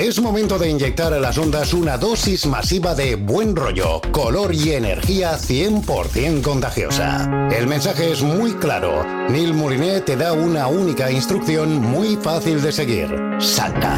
Es momento de inyectar a las ondas una dosis masiva de buen rollo, color y energía 100% contagiosa. El mensaje es muy claro. Neil Moliné te da una única instrucción muy fácil de seguir. Salta.